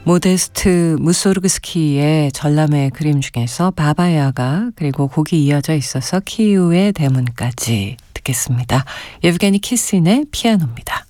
모데스트 무소르그스키의 전람회 그림 중에서 바바야가, 그리고 곡이 이어져 있어서 키우의 대문까지 듣겠습니다. 예브게니 키스인의 피아노입니다.